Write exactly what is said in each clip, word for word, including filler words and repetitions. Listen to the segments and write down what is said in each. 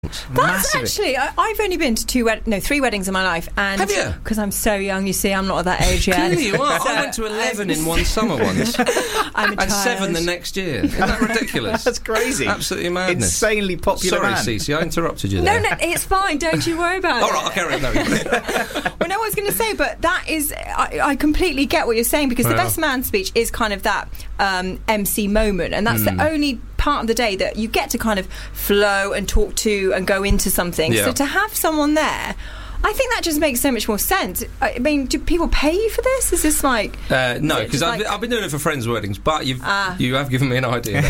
That's Massively. actually, I, I've only been to two, wed- no, three weddings in my life, and have you? Because I'm so young, you see, I'm not at that age yet. Clearly you are. I went to eleven in one summer once, I'm a and child. seven the next year. Isn't that ridiculous? That's crazy. Absolutely madness. Insanely popular. Sorry, man. Cece, I interrupted you No, there. no, it's fine. Don't you worry about All it. right, I'll carry on. No, Well, no, I was going to say, but that is, I, I completely get what you're saying, because the Well. best man speech is kind of that um, M C moment, and that's Mm. the only part of the day that you get to kind of flow and talk to and go into something. Yeah. So to have someone there, I think that just makes so much more sense. I mean, do people pay you for this? Is this like... Uh, no, Is it because just I've, like- I've been doing it for friends' weddings, but you've Ah. you have given me an idea.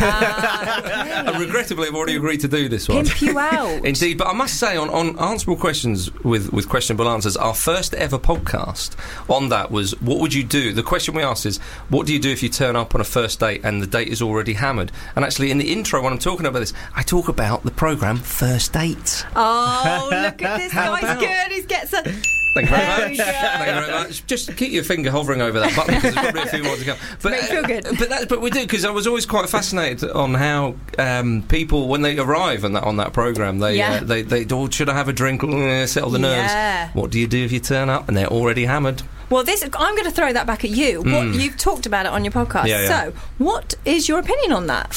Ah, And regrettably, I've already agreed to do this one. pimp you out. Indeed, but I must say, on, on Answerable Questions with, with Questionable Answers, our first ever podcast on that was, what would you do? The question we asked is, what do you do if you turn up on a first date and the date is already hammered? And actually, in the intro, when I'm talking about this, I talk about the programme First Dates. Oh, look at this How guy's about- good. He gets a... Thank you very There much. we go. Thank you very much. Just keep your finger hovering over that button, because there's probably a few more to come. But, make you feel good. uh, but, that, but we do, because I was always quite fascinated on how um, people, when they arrive on that on that programme, they, Yeah. uh, they they oh, should I have a drink, uh, settle the nerves. Yeah. What do you do if you turn up and they're already hammered? Well, this I'm going to throw that back at you. What, Mm. you've talked about it on your podcast. Yeah, yeah. So, what is your opinion on that?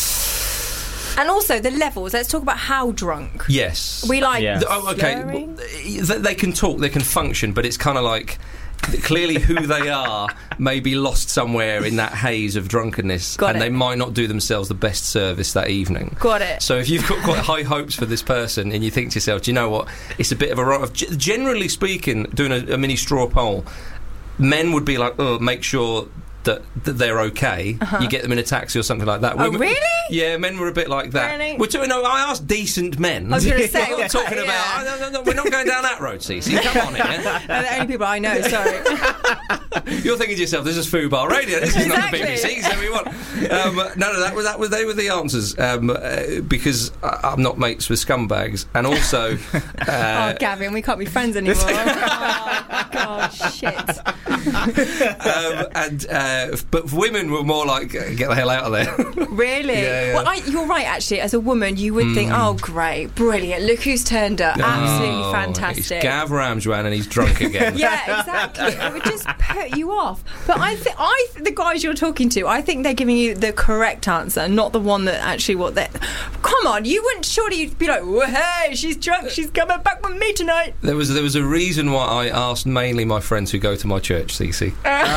And also the levels. Let's talk about how drunk. Yes. We like Yeah. Th- oh, okay. slurring? Well, th- they can talk, they can function, but it's kind of like clearly who they are may be lost somewhere in that haze of drunkenness, Got and it. they might not do themselves the best service that evening. Got it. So if you've got quite high hopes for this person and you think to yourself, do you know what, it's a bit of a ro- g- generally speaking, doing a, a mini straw poll, men would be like, oh, make sure that, that they're okay. Uh-huh. You get them in a taxi or something like that. Oh, Women- really? Yeah, men were a bit like that. Really? We're talking, no, I asked decent men. I was gonna say, We're not talking yeah. about, oh, no, no, no, we're not going down that road, Cece. Come on here. They're the only people I know. Sorry. You're thinking to yourself, this is Foo Bar Radio. This is not the B B C. Exactly. So we want. Um, no, no, that was that was they were the answers, um, uh, because I, I'm not mates with scumbags, and also. Uh, Oh, Gavin, we can't be friends anymore. Oh, God, shit. um, and uh, but women were more like, uh, get the hell out of there. Really? Yeah, yeah. Well, I, you're right, actually. As a woman, you would think, oh, great, brilliant. Look who's turned up. Absolutely Oh, fantastic. It's Gav Ramswan, and he's drunk again. Yeah, exactly. It would just put you off. But I think I th- the guys you're talking to, I think they're giving you the correct answer, not the one that actually what they. Come on, you wouldn't surely you'd be like, well, hey, she's drunk, she's coming back with me tonight. There was there was a reason why I asked mainly my friends who go to my church, Cece.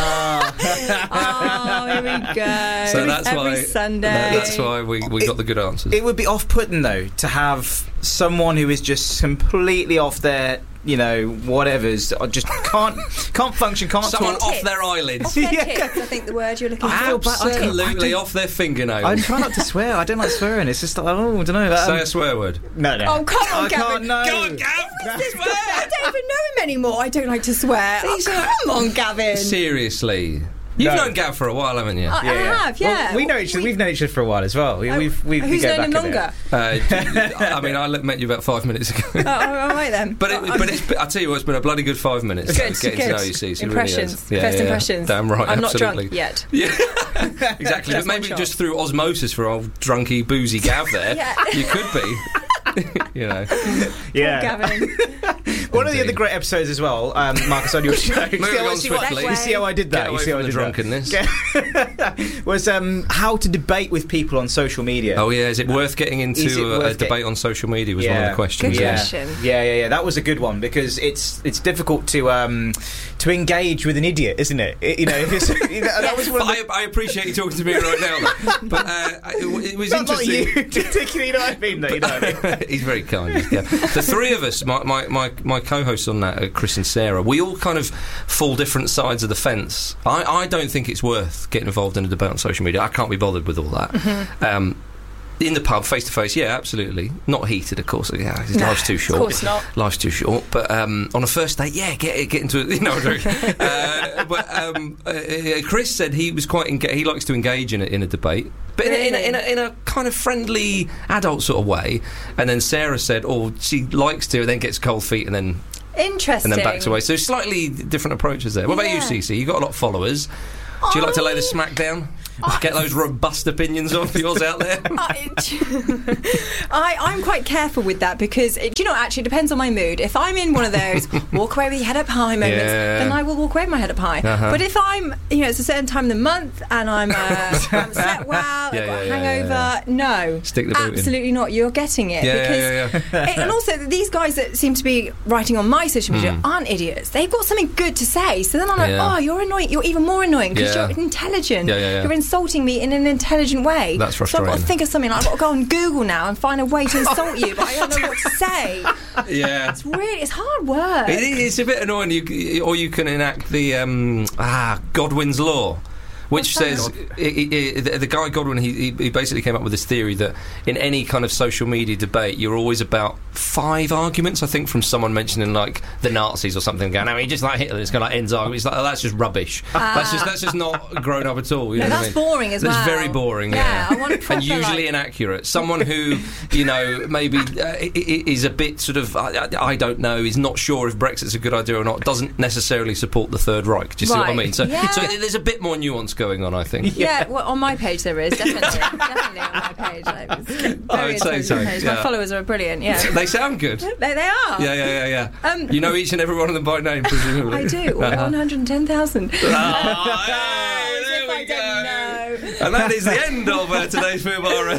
Oh, here we go. So that's Every why Sunday. that- that's why we, we got the good answers. It would be off-putting, though, to have someone who is just completely off their, you know, whatevers, or just can't can't function, can't Someone talk. off their eyelids. Off their Yeah. tits, I think the word you're looking I for. feel bad. I don't- Absolutely I don't- off their fingernails. I try not to swear. I don't like swearing. It's just like, oh, I don't know. Say Um, a swear word. no, no. Oh, come on, I Gavin. can't, no. Go on, Gav! This guy, I don't even know him anymore. I don't like to swear. Oh, come on, Gavin. Seriously. You've No. known Gav for a while, haven't you? I, I have, yeah. Well, we know each other. We've known each other for a while as well. We, Oh, we've, we've, we who's go known him back a bit. longer? Uh, I mean, I met you about five minutes ago. Oh, all right then. But it, but it's, I tell you what, it's been a bloody good five minutes. Good, getting good. to know you, Cece. It really Impressions. is. Yeah, First yeah, impressions. Damn right, I'm absolutely. not drunk yet. Yeah, exactly. Just But maybe one shot. just through osmosis for old drunky, boozy Gav there, Yeah. you could be. You know, Yeah. Gavin. One of the Indeed. other great episodes as well, um, Marcus, on your show. You see Moving how- on see what- swiftly. You see how I did that? Get away you see how from I the did drunkenness. that? was um, how to debate with people on social media. Oh yeah, is it worth getting into Is it a, a worth debate getting- on social media? Was one of Yeah. the questions. Good yeah. question. Yeah, yeah, yeah. That was a good one because it's it's difficult to um, to engage with an idiot, isn't it? It- you know, if it's, you know, that was one of But the, I, I appreciate you talking to me right now, though. But uh, it, it was not, not interesting. you particularly. You know what I mean? Though, you know what I mean? He's very kind. Yeah. The three of us, my, my, my, my co-hosts on that, uh, Chris and Sarah, we all kind of fall different sides of the fence. I, I don't think it's worth getting involved in a debate on social media. I can't be bothered with all that. Mm-hmm. Um, in the pub, face to face, yeah, absolutely. Not heated, of course. Yeah, No, life's too short. of course not. Life's too short. But um, on a first date, yeah, get get into it. You know, I'm joking. uh, but um, uh, Chris said he was quite. Enga- he likes to engage in a, in a debate, but in, a, in, a, in, a, in a kind of friendly adult sort of way. And then Sarah said, "Oh, she likes to, then gets cold feet, and then Interesting. and then backs away." So slightly different approaches there. What about you, Yeah. Cece? You got a lot of followers. Do you like to lay the smack down? Get those robust opinions of yours out there. I, I, I'm quite careful with that because, it, do you know, actually it depends on my mood. If I'm in one of those walk away with your head up high moments, Yeah. then I will walk away with my head up high. Uh-huh. But if I'm, you know, it's a certain time of the month and I'm, uh, I'm slept well, I've Yeah, got a yeah, yeah, hangover, yeah, no. Stick the boot in. Absolutely not. You're getting it. Yeah, because yeah, yeah, It, and also, these guys that seem to be writing on my social media Mm. aren't idiots. They've got something good to say. So then I'm like, Yeah. oh, you're annoying. You're even more annoying because Yeah. you're intelligent. Yeah, yeah, yeah. You're insulting me in an intelligent way. That's So I've got frustrating. to think of something. I've got to go on Google now and find a way to insult you, but I don't know what to say. Yeah. It's really, it's hard work. It is, it's a bit annoying. You, or you can enact the um, ah Godwin's law, which What's says i i the, the guy Godwin. He, he basically came up with this theory that in any kind of social media debate, you're always about five arguments. I think from someone mentioning like the Nazis or something, going, "No, he just like Hitler." It's kind of like ends argument. It's like, oh, that's just rubbish. Ah. That's just that's just not grown up at all. You No, know what that's I mean? boring as That's well. very boring. Yeah, Yeah, I want a proper, and usually like- inaccurate. Someone who you know maybe uh, i- i- is a bit sort of I, I- I don't know. Is not sure if Brexit's a good idea or not. Doesn't necessarily support the Third Reich. Do you see what I Right. mean? So, Yeah. so there's a bit more nuance going on. I think. Yeah, well, on my page there is definitely, definitely on my page. Like, it's very I would say intelligent so, page. yeah. My followers are brilliant. Yeah, They sound good. they, they are. Yeah, yeah, yeah, yeah. Um, you know each and every one of them by name, presumably. I do. Uh-huh. One hundred and ten thousand. Oh, hey, there If we I go. don't know. And that is the end of uh, today's Film Horror.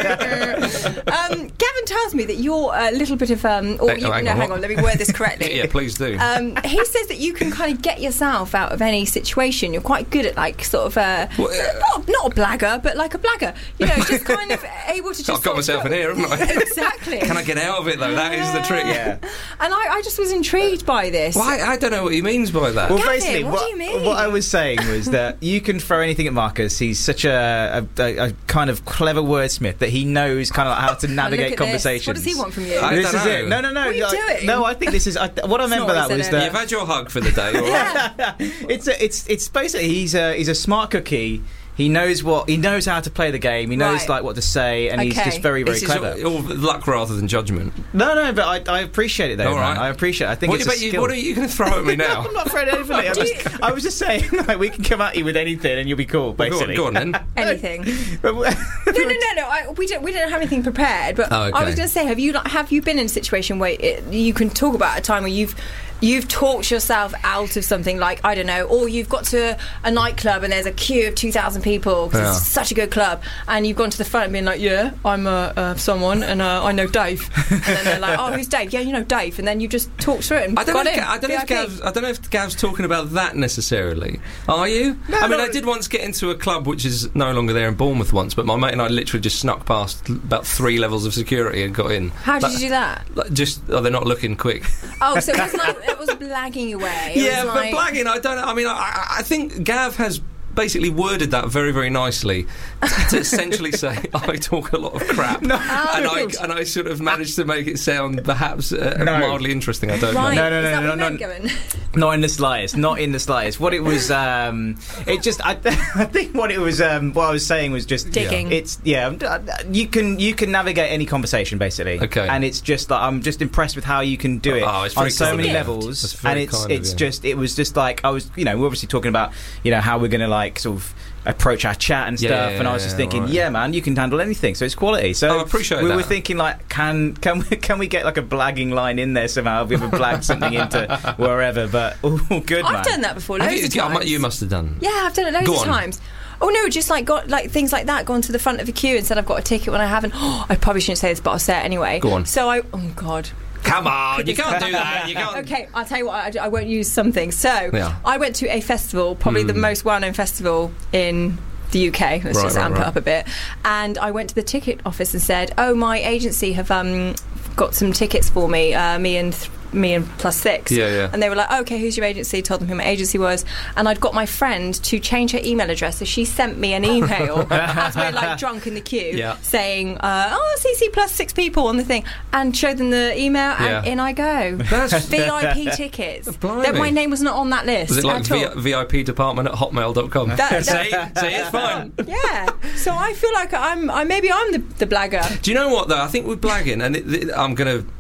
um, Gavin tells me that you're a little bit of um. Or Hey, you, oh, hang no, on, hang what? on. Let me word this correctly. Yeah, please do. Um, he says that you can kind of get yourself out of any situation. You're quite good at like sort of a Well, uh, not, not a blagger, but like a blagger. You know, just kind of able to just. I've got sort of myself in here, haven't I? Exactly. Can I get out of it though? That is the trick. Yeah. And I, I just was intrigued by this. Well, I, I don't know what he means by that. Well, Gavin, basically, what what, do you mean? what I was saying was that you can throw anything at Marcus. He's such a, a, a, a kind of clever wordsmith that he knows kind of like how to Oh, look navigate at conversations. This. What does he want from you? I This don't is know. it. No, no, no. What are you like- doing? No, I think this is. I, what I It's not remember what that he was said that. You've had your hug for the day, all right? Yeah. it's a, it's it's basically he's a he's a smart cookie. He knows what he knows how to play the game. He knows Right. like what to say, and he's Okay. just very very This is clever. all, all luck rather than judgment. No, no, but I, I appreciate it though. All man. right. I appreciate. it. I think What, it's about a you, skill. what are you going to throw at me now? I'm not afraid of anything. I, Do just, I was just saying, like, we can come at you with anything, and you'll be cool. Well, go on, Basically, go on then. Anything. But- No, no, no, no. I, we don't. We don't have anything prepared. But Oh, okay. I was going to say, have you not, have you been in a situation where it, you can talk about a time where you've you've talked yourself out of something, like I don't know, or you've got to a nightclub and there's a queue of two thousand people because Yeah. it's such a good club, and you've gone to the front and been like, yeah, I'm uh, uh, someone, and uh, I know Dave, and then they're like, oh, who's Dave? Yeah, you know Dave, and then you just talked through it and I don't, got know if, in. Ga- I don't know if V I P. Gav's, I don't know if Gav's talking about that necessarily. Are you? No, I mean, no. I did once get into a club which is no longer there in Bournemouth once, but my mate and I literally just snuck past l- about three levels of security and got in. How did Like- you do that? Like, just oh, they're not looking quick. Oh, so it was like it was blagging away. It yeah, was but like, blagging, I don't know. I mean, I, I- I think Gav has basically worded that very, very nicely to essentially say I talk a lot of crap, No. and I good. and I sort of managed to make it sound perhaps uh, No. mildly interesting. I don't Right. know. No, no, Is no, that no, what you no, meant, no. Gavin? Not in the slightest. Not in the slightest. What it was, um, it just. I, I think what it was. Um, what I was saying was just Digging. It's yeah. You can you can navigate any conversation basically. Okay. And it's just like I'm just impressed with how you can do it Oh, it's on very so kind many of you. levels. That's very And it's kind of it's you. just it was just like I was. You know, we're obviously talking about you know how we're going to like sort of approach our chat and Yeah, stuff. yeah, and I was just yeah, thinking, right. yeah, man, you can handle anything. So it's quality. So Oh, I appreciate we that. were thinking like, can can we can we get like a blagging line in there somehow? Have we ever blagged something into wherever? But oh, good man. I've done that before Have loads you, of yeah, I times. might- you must have done. Yeah, I've done it loads Go of on. times. Oh no, just like got like things like that. Gone to the front of a queue and said I've got a ticket when I haven't. Oh, I probably shouldn't say this, but I'll say it anyway. Go on. So I. Oh God. Come on, you can't do that. You can't. Okay, I'll tell you what. I, I won't use something. So Yeah. I went to a festival, probably the Hmm. most well-known festival in the U K. Let's Right, just right, amp right. it up a bit. And I went to the ticket office and said, "Oh, my agency have um, got some tickets for me. Uh, me and." Th- me and plus six. Yeah, yeah. And they were like, okay, who's your agency? Told them who my agency was. And I'd got my friend to change her email address. So she sent me an email as we're like drunk in the queue Yeah. saying, uh, oh, C C plus six people on the thing. And showed them the email and Yeah. in I go. That's V I P tickets. Blimey. That my name was not on that list. Was it like at v- all. VIP department at hotmail dot com? That- see, that- see, it's fine. Yeah. So I feel like I'm. I maybe I'm the, the blagger. Do you know what though? I think with blagging, and it, it, I'm going to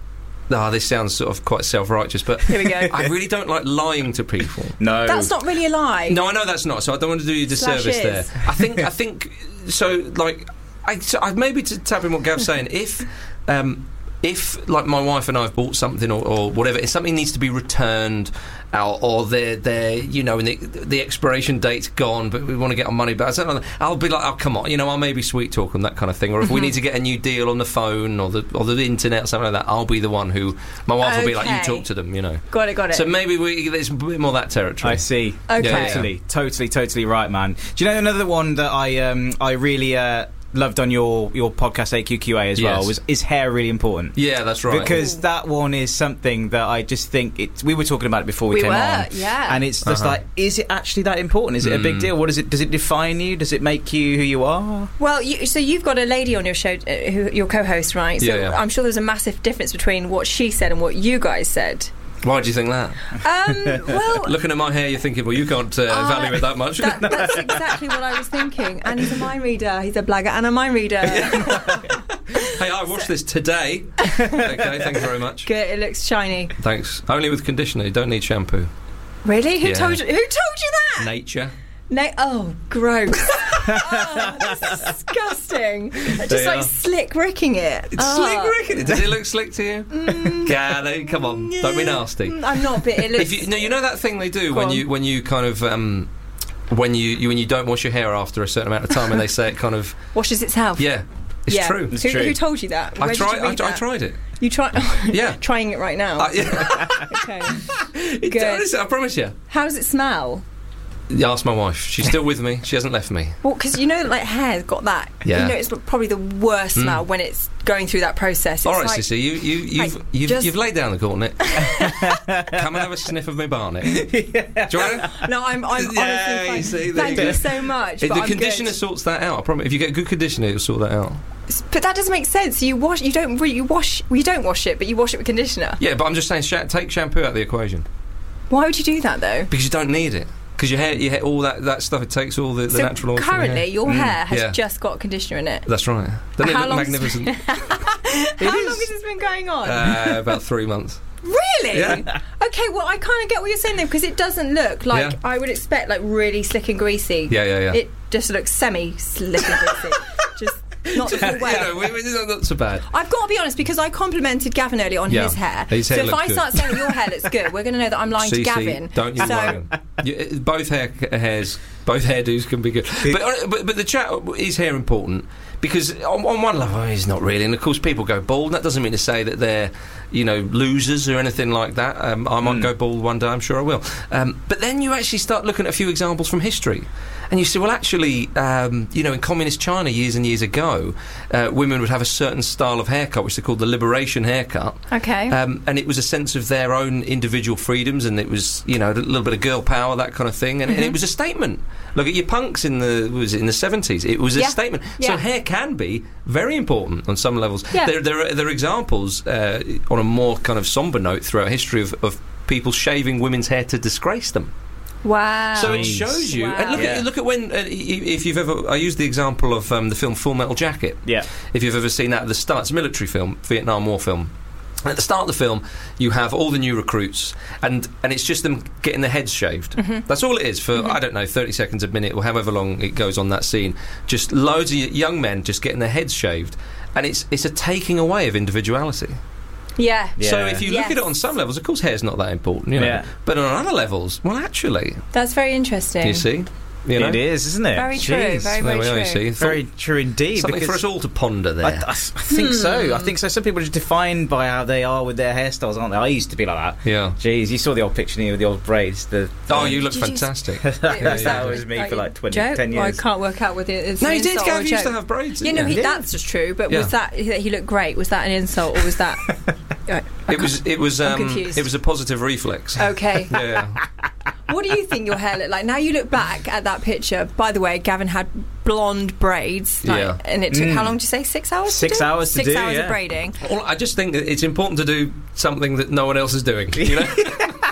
Ah, this sounds sort of quite self-righteous, but Here we go. I really don't like lying to people. No. That's not really a lie. No, I know that's not. So I don't want to do you a disservice Slash there. is. I think. I think. So, like, I, so I maybe to tap in what Gav's saying. If, um, if like my wife and I have bought something or, or whatever, if something needs to be returned, or, or they're they're you know, and the, the expiration date's gone, but we want to get our money back, so I'll be like, oh come on, you know, I'll maybe sweet talk them, that kind of thing. Or if we need to get a new deal on the phone or the or the internet or something like that, I'll be the one who my wife will be like, you Okay. talk to them, you know. Got it, got it. So maybe we there's a bit more that territory. I see. Okay. Yeah, yeah. Totally, totally, totally right, man. Do you know another one that I um I really uh, loved on your your podcast A Q Q A as well Yes. was is hair really important? Yeah, that's right. Because that one is something that I just think it's. We were talking about it before we, We came were, on, yeah. and it's just Uh-huh. like, is it actually that important? Is it a big Mm. deal? What is it? Does it define you? Does it make you who you are? Well, you, so you've got a lady on your show, uh, who, your co-host, right? So Yeah, yeah. I'm sure there's a massive difference between what she said and what you guys said. Why do you think that? Um, well, Looking at my hair, you're thinking, well, you can't uh, Uh, value it that much. that, that's exactly what I was thinking. And he's a mind reader. He's a blagger and a mind reader. Hey, I watched this today. Okay, thank you very much. Good. It looks shiny. Thanks. Only with conditioner. You don't need shampoo. Really? Who Yeah. told you? Who told you that? Nature. Na- oh, gross. Oh, that's disgusting. Just They like are. slick ricking it. It's Oh. slick, Ricky. Does it look slick to you? Yeah, they, come on. Don't be nasty. Mm, I'm not, but it looks. If you, no, you know that thing they do Go when on. you when you kind of um, when you, you when you don't wash your hair after a certain amount of time, and they say it kind of washes itself. yeah, it's Yeah. true. It's Who, true. who told you that? Where I did you tried. I, read I that? tried it. You try? Yeah. Trying it right now. Uh, yeah. Okay. It Good. does, I promise you. How does it smell? Yeah, ask my wife. She's still with me. She hasn't left me. Well, because you know, like hair's got that. Yeah. You know, it's probably the worst Mm. smell when it's going through that process. It's All right, like, Sissy, you, you, you've, like, you've, just- you've laid down the gauntlet. Come and have a sniff of my barnet. Do you want to? No, I'm, I'm honestly Yeah, fine. you see, there Thank you you go. so much. If but the I'm conditioner good. sorts that out. I promise. If you get good conditioner, it'll sort that out. But that doesn't make sense. You wash. You don't. really- You wash. Well, you don't wash it, but you wash it with conditioner. Yeah, but I'm just saying, sha- take shampoo out of the equation Why would you do that though? because you don't need it. Because your hair, your hair, all that, that stuff, it takes all the, the so natural oils from your currently, hair. your hair has Yeah. just got conditioner in it. That's right. Doesn't How it look long's- magnificent? How long has this been going on? uh, about three months. Really? Yeah. Okay, well, I kind of get what you're saying there because it doesn't look like Yeah. I would expect, like really slick and greasy. Yeah, yeah, yeah. It just looks semi-slick and greasy. Just not the full way. You know, we, we, it's not so bad. I've got to be honest because I complimented Gavin earlier on Yeah. his hair. His hair so if looked I good. start saying that your hair looks good, we're going to know that I'm lying to C C, Gavin. don't you so, worry. You, both hair hairs, both hairdos can be good. But uh, but, but the chat is hair important because on, on one level it's not really, and of course people go bald. That doesn't mean to say that they're you know losers or anything like that. Um, I might Mm. go bald one day. I'm sure I will. Um, but then you actually start looking at a few examples from history. And you say, well, actually, um, you know, in communist China years and years ago, uh, women would have a certain style of haircut, which they called the liberation haircut. Okay. Um, and it was a sense of their own individual freedoms, and it was, you know, a little bit of girl power, that kind of thing. And, and it was a statement. Look at your punks in the was it in the seventies. It was a Yeah. statement. Yeah. So hair can be very important on some levels. Yeah. There, there, are, there are examples uh, on a more kind of somber note throughout history of, of people shaving women's hair to disgrace them. wow. So it Jeez. shows you. Wow. And look Yeah. at look at when uh, i- if you've ever. I used the example of um, the film Full Metal Jacket. Yeah. If you've ever seen that at the start, it's a military film, Vietnam War film. And at the start of the film, you have all the new recruits, and, and it's just them getting their heads shaved. Mm-hmm. That's all it is for, I don't know, thirty seconds, a minute, or however long it goes on that scene. Just loads of young men just getting their heads shaved. And it's it's a taking away of individuality. yeah. Yeah. So if you look Yes. at it on some levels, of course hair's not that important, you know. Yeah. But on other levels, well, actually, That's very interesting. you see? You know? It is, isn't it? Very true. Jeez. Very, There very we true. are, you see. Very true indeed. Something for because us all to ponder there. I, I, I think so. I think so. Some people are just defined by how they are with their hairstyles, aren't they? I used to be like that. yeah. Jeez, you saw the old picture here with the old braids. The, Oh, you look Did you s- fantastic. that, yeah, that yeah. was me for like twenty, joke? ten Well, I years. can't work out whether it's No, an you did. insult or a Gav used to joke. have braids. Yeah, didn't no, you? he, that's just true. But Yeah. was that that he looked great? Was that an insult or was that? Right, I It was. It was. I'm Um, confused. it was a positive reflex. can't- Okay. Yeah. What do you think your hair looked like? Now you look back at that picture. By the way, Gavin had blonde braids. Like, Yeah. And it took, Mm. how long did you say? Six hours? Six to do? hours to Six do, hours yeah. of braiding. Well, I just think that it's important to do something that no one else is doing. You know.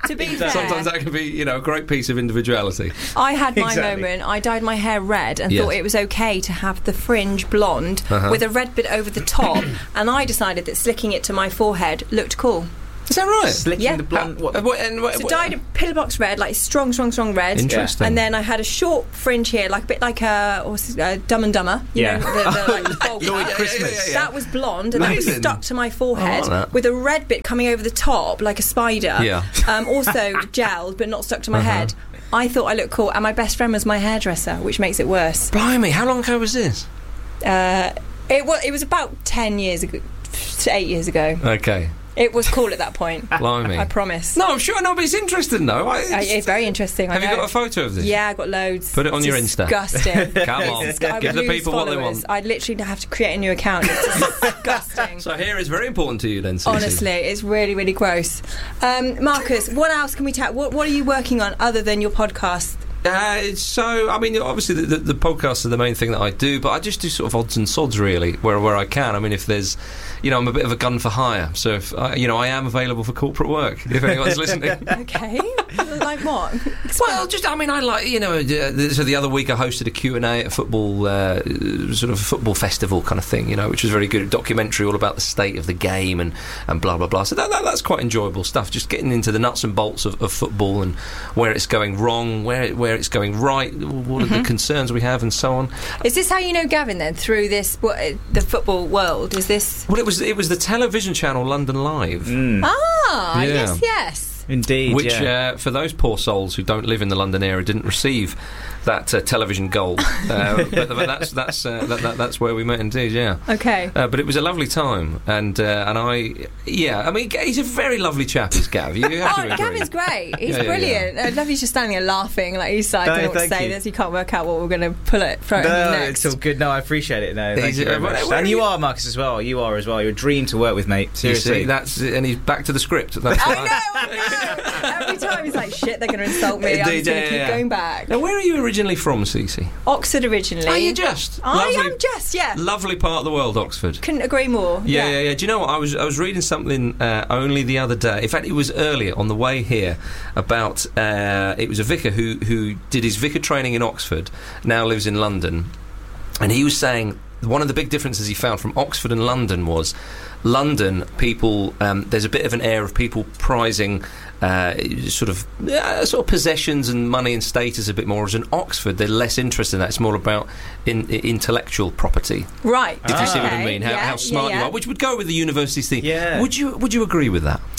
To be fair, Sometimes that can be, you know, a great piece of individuality. I had my Exactly. moment. I dyed my hair red and Yes. thought it was okay to have the fringe blonde Uh-huh. with a red bit over the top, and I decided that slicking it to my forehead looked cool. Is that right? Slicking Yeah. the blonde. What? Uh, what- and what- So what- dyed a pillbox red, like strong, strong, strong red. Interesting. And then I had a short fringe here, like a bit like a what's it, uh, Dumb and Dumber. You Yeah. know, the, the, like, the bowl Lloyd cut. Christmas. yeah, yeah. That was blonde, and that was Amazing. stuck to my forehead I like that. with a red bit coming over the top, like a spider. Yeah. Um, also gelled, but not stuck to my Uh-huh. head. I thought I looked cool, and my best friend was my hairdresser, which makes it worse. Blimey, how long ago was this? Uh, it was it was about ten years ago, to eight years ago. Okay. It was cool at that point. Blimey. I promise. No, I'm sure nobody's interested, though. I, Uh, it's very interesting. I have you know. got a photo of this? Yeah, I got loads. Put it on It's your Insta. Disgusting. Come on. It's disgu- I Give would the lose people what they followers. want. I'd literally have to create a new account. It's disgusting. So hair is very important to you then, Cece. Honestly, it's really, really gross. Um, Marcus, what else can we tell? What, what are you working on other than your podcast? Uh, so, I mean, obviously the, the, the podcasts are the main thing that I do, but I just do sort of odds and sods, really, where where I can. I mean, if there's, you know, I'm a bit of a gun for hire, so if I, you know, I am available for corporate work if anyone's listening. Okay. Like what? Well, just I mean, I like you know. Uh, so the other week I hosted a Q and A at a football uh, sort of football festival kind of thing, you know, which was very good. A documentary all about the state of the game and, and blah blah blah. So that, that that's quite enjoyable stuff. Just getting into the nuts and bolts of, of football and where it's going wrong, where it, where it's going right, what are Mm-hmm. the concerns we have, and so on. Is this how you know Gavin then? Through this, what, uh, the football world? Is this? Well, it was it was the television channel London Live. Mm, Ah, Yeah. yes, yes. indeed. Which, yeah. uh, for those poor souls who don't live in the London area, didn't receive that uh, television gold. Uh, but, but that's that's uh, that, that, that's where we met, indeed. Yeah. Okay. Uh, but it was a lovely time, and uh, and I, yeah, I mean, he's a very lovely chap, is Gav. You have to Oh, agree. Gavin's great. He's Yeah, yeah, brilliant. I love he's just standing there laughing, like he's like, I don't No, know what to thank say. you. This, you can't work out what we're going to pull it from No, next. it's all good. No, I appreciate it. No, thank He's- you very uh, much. where- where And are you you- are, Marcus, as well. You are as well. You're a dream to work with, mate. You Seriously. see, that's and he's back to the script. That's I what know, I know. Every time he's like, shit, they're going to insult me. I'm Indeed, just going to yeah, keep yeah. going back. Now, where are you originally from, Cece? Oxford originally. Are you just? I lovely, am just, yeah. lovely part of the world, Oxford. Couldn't agree more. Yeah, yeah, yeah. Do you know what? I was I was reading something uh, only the other day. In fact, it was earlier on the way here about uh, it was a vicar who who did his vicar training in Oxford, now lives in London, and he was saying one of the big differences he found from Oxford and London was London people. Um, there's a bit of an air of people prizing uh, sort of uh, sort of possessions and money and status a bit more. As in Oxford, they're less interested in that. It's more about in, in intellectual property. Right. If you see what I Okay, mean, how, yeah, how smart yeah, you yeah. are, which would go with the university's thing. Yeah. Would you Would you agree with that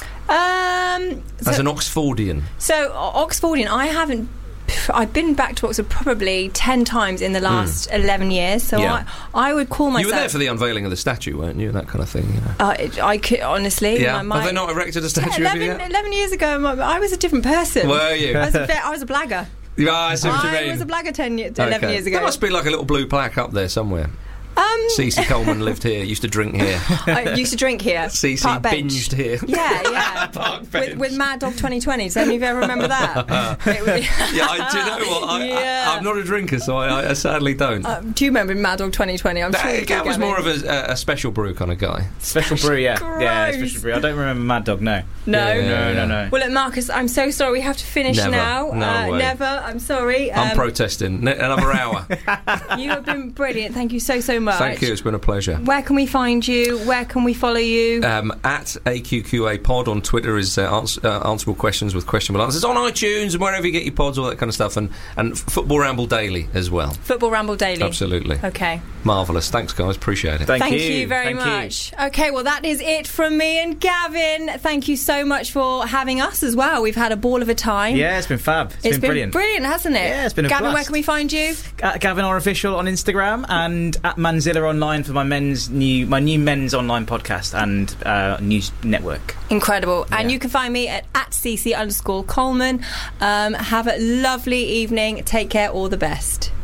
Um, so, as an Oxfordian? so O- Oxfordian, I haven't. I've been back to Oxford probably ten times in the last eleven years. So Hmm. Yeah. I, I would call myself. You were there for the unveiling of the statue, weren't you? That kind of thing. You know. Uh, it- I could honestly. Yeah. My, my, Have they not erected a statue Yeah, of you eleven, yet? eleven years ago, my, I was a different person. Were you? I was a, bit, I was a blagger. Yeah, I see what you I mean. was a blagger ten, ye- eleven Okay. years ago. There must be like a little blue plaque up there somewhere. Um, Cece Coleman lived here, used to drink here. I used to drink here. Cece Park bench. binged here. Yeah, yeah. Park bench. with, with Mad Dog twenty twenty. Does any of you ever remember that? It was- Yeah, I do you know what? I, Yeah. I, I'm not a drinker, so I, I sadly don't. Uh, do you remember Mad Dog twenty twenty? I'm that sure you do, that was Gavin. more of a, a special brew kind of guy. Special brew, yeah. Yeah, Gross. special brew. I don't remember Mad Dog, no. No. Yeah, yeah, No, yeah. no, no. Well, look, Marcus, I'm so sorry. We have to finish Never. now. No uh, way. Never. I'm sorry. I'm Um, protesting. Ne- Another hour. you have been brilliant. Thank you so, so much. Thank you. It's been a pleasure. Where can we find you? Where can we follow you? Um, at A Q Q A Pod on Twitter is uh, ans- uh, answerable questions with questionable answers. On iTunes and wherever you get your pods, all that kind of stuff. And, and Football Ramble Daily as well. Football Ramble Daily. Absolutely. Okay. Marvellous. Thanks, guys. Appreciate it. Thank, Thank you. you very Thank you. much. Okay, well, that is it from me and Gavin. Thank you so much for having us as well. We've had a ball of a time. Yeah, it's been fab. It's, It's been, brilliant. hasn't it? Yeah, it's been a Gavin, where blast. can we find you? At Gavin R Official on Instagram and at Manzilla Online for my men's new my new men's online podcast and uh, news network. Incredible. And Yeah. you can find me at, at cc underscore Coleman. Um, have a lovely evening. Take care. All the best.